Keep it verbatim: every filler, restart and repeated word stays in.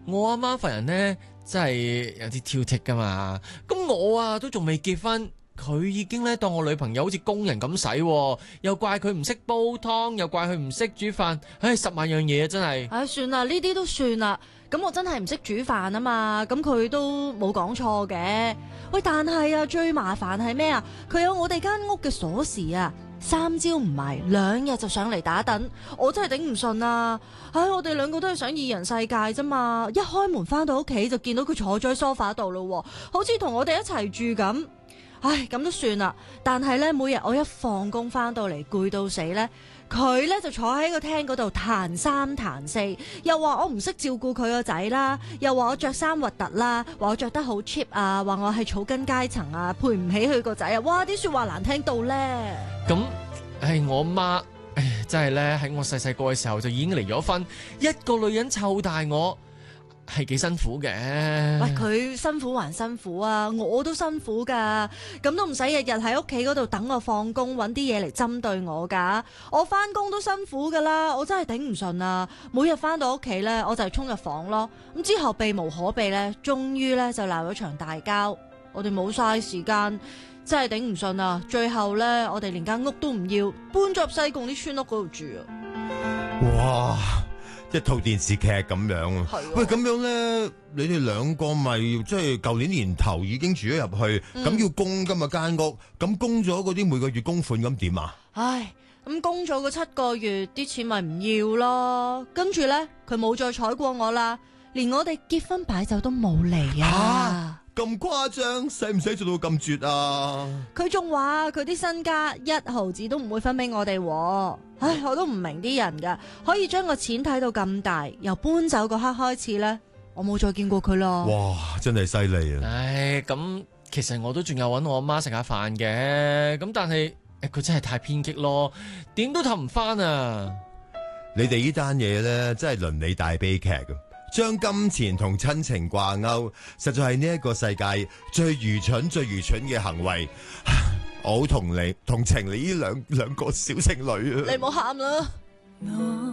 我阿媽份人呢，真係有啲挑剔噶嘛。咁我啊都仲未結婚，佢已經咧當我女朋友好似工人咁使，又怪佢唔識煲湯，又怪佢唔識煮飯，唉，十萬樣嘢真係。 唉，算啦，呢啲都算啦。咁我真係唔識煮飯啊嘛，咁佢都冇講錯嘅。喂，但係啊，最麻煩係咩啊？佢有我哋間屋嘅鎖匙啊，三朝唔埋，兩日就上嚟打躉，我真係頂唔順啊！唉，我哋兩個都係想二人世界啫嘛，一開門翻到屋企就見到佢坐咗喺梳化度咯，好似同我哋一齊住咁。唉，咁都算啦。但係呢，每日我一放工翻到嚟攰到死呢，佢呢就坐喺個廳嗰度彈三彈四，又話我唔識照顧佢個仔啦，又話我着衫核突啦，話我着得好 cheap 啊，話我係草根階層啊，配唔起佢個仔啊，哇！啲說話難聽到呢。 咁，唉，我媽，唉，真係呢，喺我細細個嘅時候就已經離咗婚，一個女人湊大我。係幾辛苦嘅。 喂，佢辛苦還辛苦啊，我都辛苦噶，咁都唔使日日喺屋企嗰度等我放工，揾啲嘢嚟針對我噶。我翻工都辛苦噶啦，我真係頂唔順啊！每日翻到屋企呢，我就係衝入房咯，咁之後避無可避呢，終於呢就鬧咗場大交，我哋冇晒時間，真係頂唔順啊！最後呢，我哋連間屋都唔要，搬咗入西貢啲村屋嗰度住啊！ 哇！一套電視劇咁樣啊！喂，咁樣咧，你哋兩個咪即係舊年年頭已經住咗入去，咁、嗯、要供今日間屋，咁供咗嗰啲每個月供款咁點啊？ 唉，咁供咗個七個月，啲錢咪唔要咯。跟住咧，佢冇再睬過我啦，連我哋結婚擺酒都冇嚟啊！ 咁誇張，使唔使做到咁絕啊？ 佢仲話佢啲身家一毫子都唔會分俾我哋。唉，我都唔明啲人噶，可以將個錢睇到咁大，由搬走嗰刻開始咧，我冇再見過佢咯。 哇，真係犀利啊！ 唉，咁其實我都仲有搵我阿媽食下飯嘅，咁但係誒佢真係太偏激咯，點都氹唔翻啊！ 你哋呢單嘢咧，真係倫理大悲劇啊！將金錢同親情掛鈎，實在係呢一個世界最愚蠢、最愚蠢嘅行為。我好同你同情你呢兩兩個小情侶啊！ 你唔好喊啦。